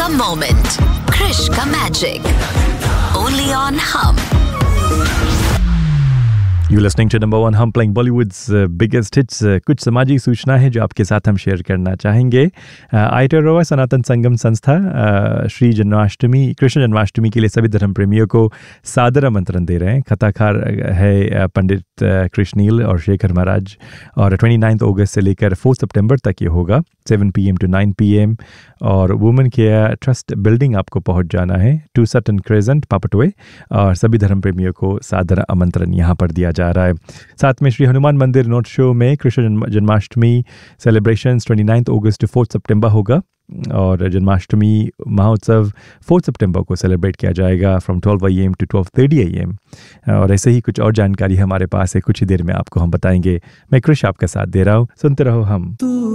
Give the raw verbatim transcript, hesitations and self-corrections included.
का मोमेंट, क्रिश का magic, only on हम। You listening to number one हम प्लेइंग बॉलीवुड्स बिगेस्ट हिट्स। कुछ सामाजिक सूचना है जो आपके साथ हम शेयर करना चाहेंगे। आईटीआर सनातन संगम संस्था uh, श्री जन्माष्टमी कृष्ण जन्माष्टमी के लिए सभी धर्म प्रेमियों को सादर आमंत्रण दे रहे हैं। कथाकार है पंडित कृष्णील और शेखर महाराज, और ट्वेंटी नाइन्थ अगस्त से लेकर फोर्थ सितंबर तक ये होगा, seven P M to nine P M. और वुमेन केयर ट्रस्ट बिल्डिंग आपको पहुंच जाना है, टू सटन क्रेजेंट पापटवे, और सभी धर्म प्रेमियों को सादर आमंत्रण यहाँ पर दिया जा रहा है। साथ में श्री हनुमान मंदिर नोट शो में Krishna Janmashtami celebrations twenty ninth August to fourth सितंबर होगा, और जन्माष्टमी महोत्सव फोर्थ सितंबर को सेलिब्रेट किया जाएगा from twelve A M to twelve thirty A M. और ऐसे ही कुछ और जानकारी हमारे पास है, कुछ ही देर में आपको हम बताएंगे। मैं कृष आपका साथ दे रहा हूँ, सुनते रहो हम।